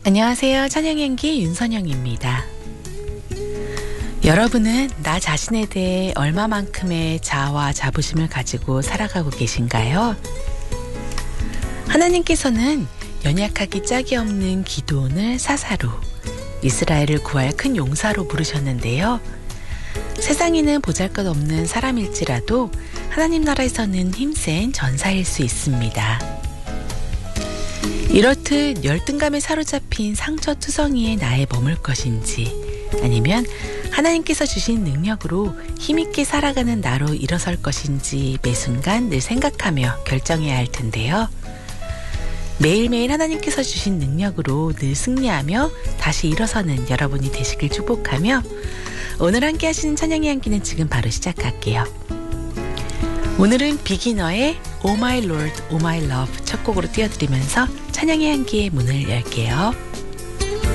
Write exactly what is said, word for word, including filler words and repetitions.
안녕하세요. 찬양연기 윤선영입니다. 여러분은 나 자신에 대해 얼마만큼의 자아와 자부심을 가지고 살아가고 계신가요? 하나님께서는 연약하기 짝이 없는 기드온을 사사로, 이스라엘을 구할 큰 용사로 부르셨는데요. 세상에는 보잘것없는 사람일지라도 하나님 나라에서는 힘센 전사일 수 있습니다. 이렇듯 열등감에 사로잡힌 상처투성이의 나에 머물 것인지, 아니면 하나님께서 주신 능력으로 힘있게 살아가는 나로 일어설 것인지 매 순간 늘 생각하며 결정해야 할 텐데요. 매일매일 하나님께서 주신 능력으로 늘 승리하며 다시 일어서는 여러분이 되시길 축복하며, 오늘 함께 하시는 찬양의 향기는 지금 바로 시작할게요. 오늘은 비기너의 Oh My Lord, Oh My Love 첫 곡으로 띄워드리면서 찬양의 향기의 문을 열게요.